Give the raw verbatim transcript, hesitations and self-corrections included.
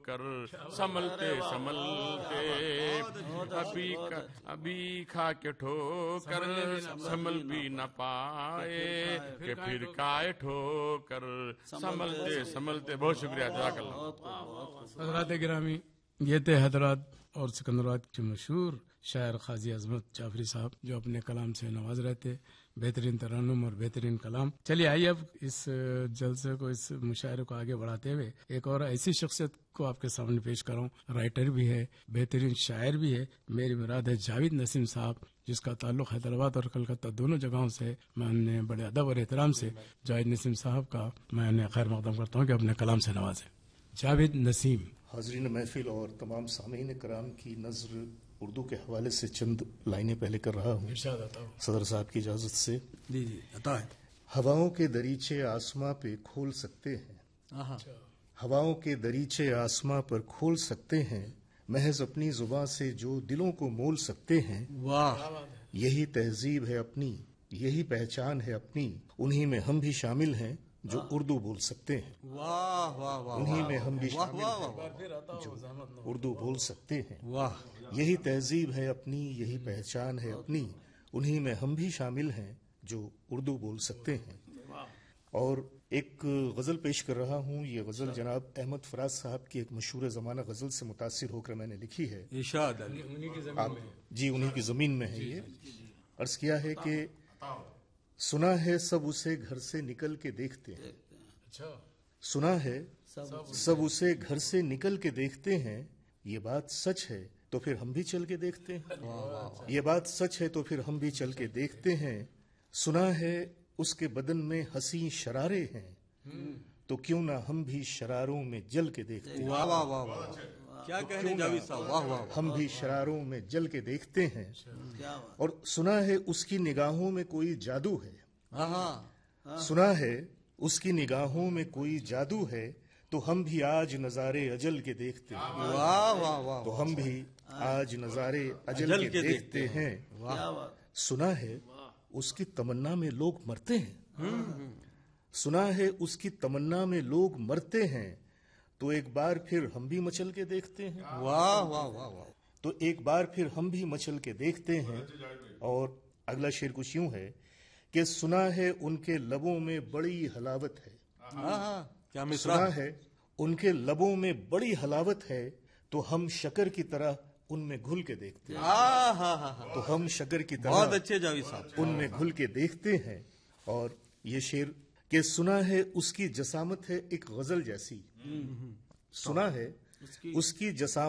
کر سنبھلتے سنبھلتے ابھی ابھی کھا کے ٹھوکر سنبھل بھی نہ پائے کہ پھر کائے ٹھوکر سنبھلتے سنبھلتے. بہت شکریہ, جزاک اللہ. حضرات گرامی, یہ تھے حضرات اور سکندرآباد کے مشہور شاعر قاضی عظمت جعفری صاحب, جو اپنے کلام سے نواز رہے تھے, بہترین ترنم اور بہترین کلام. چلیے آئیے اب اس جلسے کو, اس مشاعرے کو آگے بڑھاتے ہوئے ایک اور ایسی شخصیت کو آپ کے سامنے پیش کروں. رائٹر بھی ہے, بہترین شاعر بھی ہے, میری مراد ہے جاوید نسیم صاحب, جس کا تعلق حیدرآباد اور کلکتہ دونوں جگہوں سے. میں انہیں بڑے ادب اور احترام سے جاوید نسیم صاحب کا میں انہیں خیر مقدم کرتا ہوں کہ اپنے کلام سے نوازیں. جاوید نسیم. حاضرین محفل اور تمام سامعین کرام کی نظر اردو کے حوالے سے چند لائنیں پہلے کر رہا ہوں صدر صاحب کی اجازت سے. جی جی عطا ہے. ہواؤں کے دریچے آسماں پہ کھول سکتے ہیں, ہواؤں کے دریچے آسماں پر کھول سکتے ہیں, محض اپنی زباں سے جو دلوں کو مول سکتے ہیں. واہ, یہی تہذیب ہے اپنی, یہی پہچان ہے اپنی, انہی میں ہم بھی شامل ہیں جو اردو بول سکتے ہیں. واہ واہ واہ, انہی میں ہم بھی شامل ہیں جو اردو بول سکتے ہیں. واہ, یہی تہذیب ہے اپنی, یہی پہچان ہے اپنی, انہی میں ہم بھی شامل ہیں جو اردو بول سکتے ہیں. اور ایک غزل پیش کر رہا ہوں. یہ غزل جناب احمد فراز صاحب کی ایک مشہور زمانہ غزل سے متاثر ہو کر میں نے لکھی ہے. ارشاد علی. آپ جی انہی کی زمین میں ہے. یہ عرض کیا ہے کہ سنا ہے سب اسے گھر سے نکل کے دیکھتے ہیں, سنا ہے سب اسے گھر سے نکل کے دیکھتے ہیں, یہ بات سچ ہے تو پھر ہم بھی چل کے دیکھتے ہیں, یہ بات سچ ہے تو پھر ہم بھی چل کے دیکھتے ہیں. سنا ہے اس کے بدن میں حسین شرارے ہیں, تو کیوں نہ ہم بھی شراروں میں جل کے دیکھتے ہیں. واہ واہ واہ واہ, کیا کہنے جاوید صاحب, واہ واہ. ہم بھی شراروں میں جل کے دیکھتے ہیں. اور سنا ہے اس کی نگاہوں میں کوئی جادو ہے, سنا ہے اس کی نگاہوں میں کوئی جادو ہے, تو ہم بھی آج نظارے اجل کے دیکھتے ہیں. واہ واہ واہ, تو ہم بھی آج نظارے اجل کے دیکھتے ہیں. سنا ہے اس کی تمنا میں لوگ مرتے ہیں, سنا ہے اس کی تمنا میں لوگ مرتے ہیں, تو ایک بار پھر ہم بھی مچل کے دیکھتے ہیں. واہ واہ واہ واہ, تو ایک بار پھر ہم بھی مچل کے دیکھتے ہیں. اور اگلا شعر کچھ یوں ہے کہ سنا ہے ان کے لبوں میں بڑی حلاوت ہے, کیا مصرع. سنا ہے ان کے لبوں میں بڑی حلاوت ہے, تو ہم شکر کی طرح ان میں گھل کے دیکھتے ہیں. تو ہم شکر کی طرح بہت اچھے جاوید صاحب ان میں گھل کے دیکھتے ہیں. اور یہ شعر کہ سنا ہے اس کی جسامت ہے ایک غزل جیسی, سنا ہے اس کی جسامت